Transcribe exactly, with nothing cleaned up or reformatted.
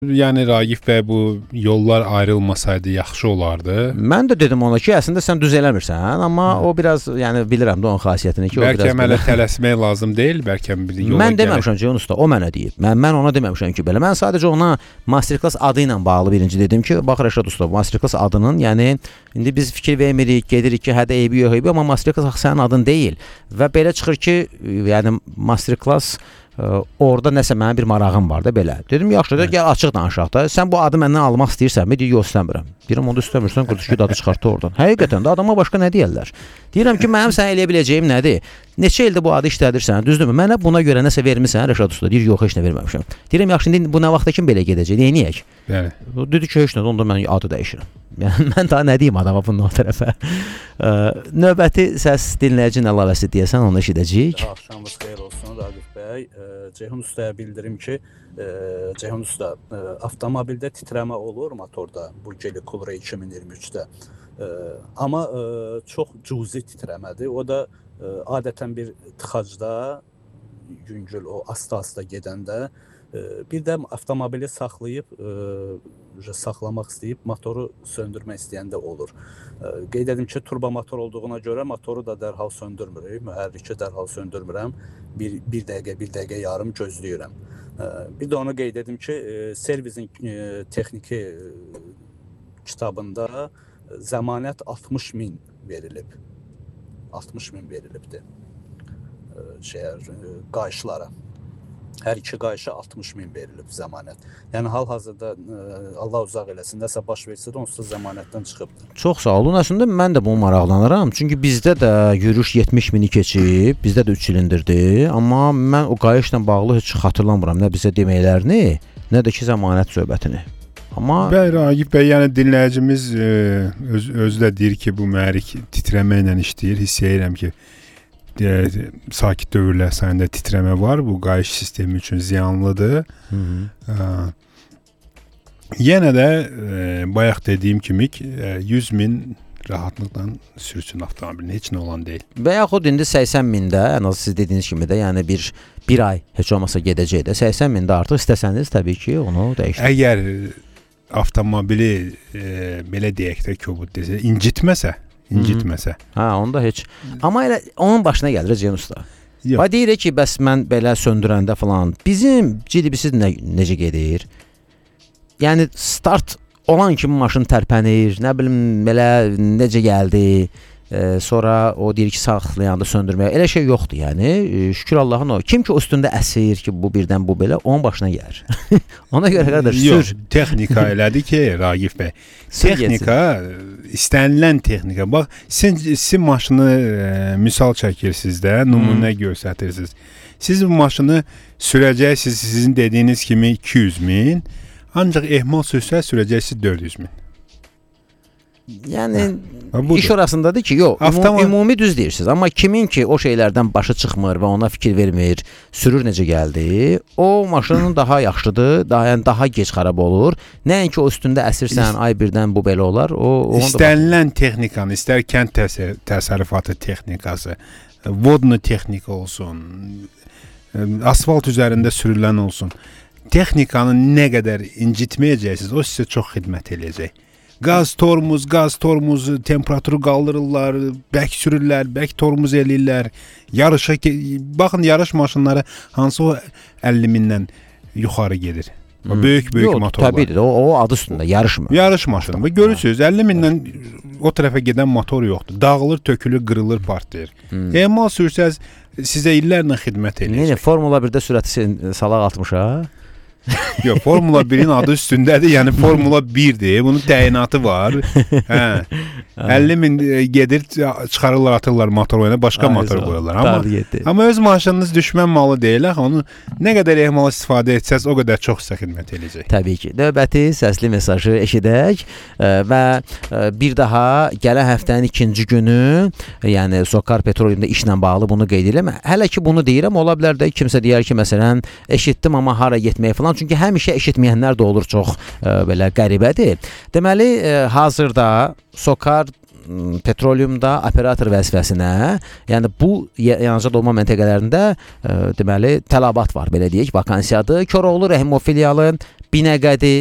Yəni Ragif bəy bu yollar ayrılmasaydı yaxşı olardı. Mən də dedim ona ki, əslində sən düz eləmirsən, amma Hı. o biraz, yəni bilirəm də onun xasiyyətini ki, bəlkə o biraz mənə tələsmək lazım deyil, bəlkə bir yola Mən deməmişəm ki, Yunus da, o mənə deyib. Mən mən ona deməmişəm ki, belə. Mən sadəcə ona Masterclass adı ilə bağlı birinci dedim ki, bax Rəşad usta, Masterclass adının, yəni indi biz fikir vermirik, gedirik ki, hədə eybi yox, eybi, amma Masterclass axı sənin adın deyil. Və belə çıxır ki, yəni Masterclass orada nəsə mənim bir marağım var da belə. Dedim, yaxşı, da, gəl açıq danışaq da. Sən bu adı məndən almaq istəyirsənmi? Deyir, yox, istəmirəm. Deyirəm, onu istəmirsən, qırtışki adı çıxartdı oradan. Həqiqətən də adama başqa nə deyərlər? Deyirəm ki, mənim sənə eləyə biləcəyim nədir? Neçə ildir bu adı işlədirsən, düzdürmü? Mənə buna görə nəsə vermisən, Rəşad usta? Deyir, yox, heç nə verməmişəm. Deyirəm, yaxşı, indi bu nə vaxta kimi belə gedəcək? Neyniyək? Bəli. Dedi ki, heç nə, onda mən adı dəyişirəm. Yəni, mən daha nə deyim adama bunun o tərəfə? Növbəti səs dinləyicinin əlavəsi deyəsən, onu eşidəcəyik. Axşamınız xeyir olsun, Ragif bəy. Ceyhun ustaya bildirim ki, Ceyhun usta, avtomobildə titrəmə olur motorda, bu Geely Coolray iki min iyirmi üçdə. Amma çox cüzi titrəmədir. O da adətən bir tıxacda, yüngül o asta-asta gedəndə, bir də avtomobili saxlayıb, saxlamaq istəyib, motoru söndürmək istəyəndə olur. Qeyd edim ki, turbo motor olduğuna görə motoru da dərhal söndürmürük, mühərriki dərhal söndürmürəm, bir, bir dəqiqə, bir dəqiqə yarım gözləyirəm. Bir də onu qeyd edim ki, servisin texniki kitabında zəmanət altmış min verilib. altmış min verilibdir şeyər, qayışlara. Hər iki qayışa altmış min verilib zəmanət. Yəni hal-hazırda Allah uzaq eləsin, nəsə baş versə də onsuz zəmanətdən çıxıbdır. Çox sağ olun. Əslində mən də bunu maraqlanıram. Çünki bizdə də yürüş yetmiş mini keçib, bizdə də üç silindirdir. Amma mən o qayışla bağlı heç xatırlamıram nə bizə deməklərini, nə də ki zəmanət söhbətini. Amma bəli, Ragif bəy, yəni dinləyicimiz öz özü də deyir ki, bu mühərrik titrəmə ilə işləyir. Hiss edirəm ki, sakit dövrlər sayında titrəmə var. Bu qayış sistemi üçün ziyanlıdır. Hı -hı. Yenə də e, bayaq dediyim kimi e, yüz min rahatlıqla sürsün avtomobilin, heç nə olan deyil. Və yaxud indi səksən mində, ən az siz dediyiniz kimi də, yəni bir bir ay heç olmasa gedəcək də, səksən mində artıq istəsəniz təbii ki, onu dəyişdirin. Əgər avtomobili e, belə deyək də kobud desə, incitməsə, incitməsə. Hə, onda heç. Amma elə onun başına gəlir Ceyhun usta. Və deyir ki, bəs mən belə söndürəndə falan, bizim G D B-siz nə, necə gedir? Yəni start olan kimi maşın tərpənir, nə bilim belə necə gəldi, e, sonra o deyir ki, saxlayanda söndürməyə. Elə şey yoxdur yəni. E, şükür Allahın o. Kim ki o üstündə əsir ki, bu birdən bu belə, onun başına gəlir. Ona görə qardaş sür. Yox, texnika elədi ki, Ragif bəy. Texnika, istənilən texnika. Bax, siz, siz maşını e, misal çəkirsiniz də, nümunə göstərirsiniz. Siz bu maşını sürəcəksiniz, sizin dediyiniz kimi iki yüz min, ancaq ehmal sürsə sürəcəksiniz dörd yüz min. Yəni hə, iş orasındadır ki, yox, Avtomo ümumi düz deyirsiniz. Amma kimin ki o şeylərdən başı çıxmır və ona fikir vermir, sürür necə gəldi, o maşının daha yaxşıdır, daha yəni daha gec xarab olur. Nəinki o üstündə əsirsən, ay birdən bu belə olar. O istənilən texnikanı, istər kənd təsər təsərrüfatı texnikası, vodnu texnika olsun, asfalt üzərində sürülən olsun. Texnikanı nə qədər incitməyəcəksiniz, o sizə çox xidmət edəcək. Qaz tormuz, qaz tormuzu, temperaturu qaldırırlar, bək sürürlər, bək tormuz eləyirlər. Yarışa, baxın yarış maşınları hansı o əlli mindən yuxarı gedir. Hmm. Böyük böyük motorlar. Təbii o, o adı üstündə yarış mı? Yarış maşını. Görürsünüz, əlli mindən o tərəfə gedən motor yoxdur. Dağılır, tökülür, qırılır, partlayır. Hmm. Emal sürsəz sizə illərlə xidmət edəcək. Yəni Formula birdə sürəti salaq altmışa. Yox, Formula birin adı üstündədir, yəni Formula birdir, bunun təyinatı var. Hə. əlli min gedir, çıxarırlar, atırlar motor oyuna, başqa Ay, motor qoyurlar. Amma, amma öz maşınınız düşmən malı deyil, onu nə qədər ehmal istifadə etsəz, o qədər çox sizə xidmət edəcək. Təbii ki. Növbəti səsli mesajı eşidək və bir daha gələn həftənin ikinci günü, yəni Sokar Petroleumda işlə bağlı bunu qeyd edirəm. Hələ ki bunu deyirəm, ola bilər də kimsə deyər ki, məsələn, eşitdim amma hara getməyə falan. Çünki həmişə eşitməyənlər də olur, çox e, belə qəribədir. Deməli, e, hazırda Sokar Petroleumda operator vəzifəsinə, yəni bu yanacaq dolma məntəqələrində e, deməli tələbat var, belə deyək, vakansiyadır. Koroğlu Rəhimov filialı Binəqədi